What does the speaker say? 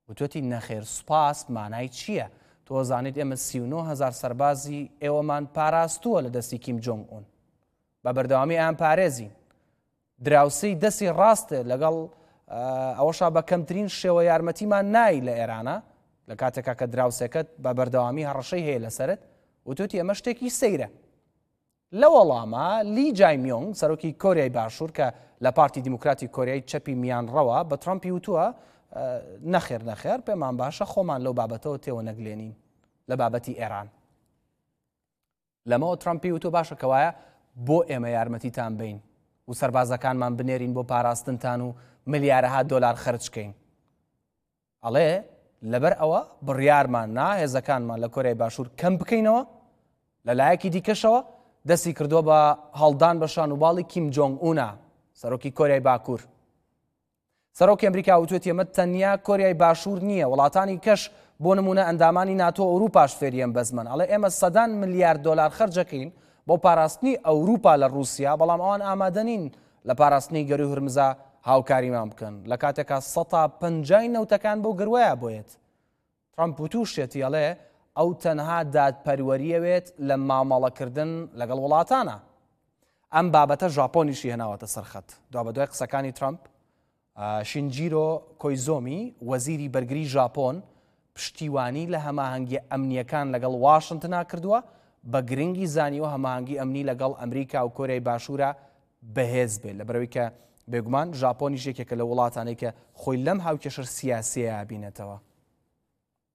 وتوتی نەخێر سوپاس مانای چییە؟ تۆ زانیت ئێمە 39,000 سەربازی ئێوەمان پاراستووە لە دەستی کیم جۆنگ ئون بە بەردەوامی ئەیان پارێزین دراوسەی دەستی ڕاستە لەگەڵ ئەوەشا بە کەمترین شێوە یارمەتیمان نای لە ئێرانە لە کاتێکا کە دراوسەکەت بە بەردەوامی هەڕەشەی هەیە لەسەرت وتوتی ئەمە شتێکی سەیرە لە وەڵامە لی جایمیۆنگ سەرۆکی کۆریای باشوور کە لە پارتی دیموکراتی کۆریای چەپی میانڕەوە بە ترامپی وتووە نەخێر نەخێر پێمان باشە خۆمان لەو بابەتەوە تێوە نەگلێنین لە بابەتی ئێران لەمەوە ترامپی وتۆ باشە کەوایە بۆ ئێمە یارمەتیتان بین و سەربازەکانمان بنێرین بۆ پاراستنتان و ملیارەها دۆلار خەرجکەین ئەڵێ لەبەر ئەوە بڕیارمان نا هێزەکانمان لە کۆریای باشوور کەم بکەینەوە لەلایەکی دیکەشەوە دەستی کردووە بە هەڵدان بە شانوباڵی کیم جۆنگ ئونە سەرۆکی کۆریای باکوور سەرۆکی ئەمریکا وتوێتی ئەمە تەنیا کۆریای باشوور نییە وڵاتانی کەش بۆ نمونە ئەندامانی ناتۆ ئەوروپاش فێریەن بەزمن ئەڵێ ئێمە 100 ملیارد دۆلار خەرجەکەین بۆ پاراستنی ئەوروپا لە رووسیا بەڵام ئەوان ئامادەنین لە پاراستنی گەروی هورمزە هاوکاریمان بکەن لە کاتێکا 150 نەوتەکان بەو گروایە بۆیێت ترامپ وتوشێتی ئەڵێ ئەو تەنها دادپەروەریەوێت لە مامەڵەکردن لەگەڵ وڵاتانە ئەم بابەتە ژاپۆنیشی هێناوەتە سەرخەت دوا بە دوای قسەکانی ترامپ شینجیرۆ کۆیزۆمی وەزیری بەرگری ژاپۆن پشتیوانی لە هەماهەنگی ئەمنیەکان لەگەڵ واشنتنا کردووە بە گرنگی زانیوە هەماهەنگی ئەمنی لەگەڵ ئەمریکا و کۆریای باشوورە بەهێز بێت لەبەرەوەی کە بێگومان ژاپۆنیش یەکێکە لە وڵاتانەی کە خۆی لەم هاوکێشە سیاسیە بینێتەوە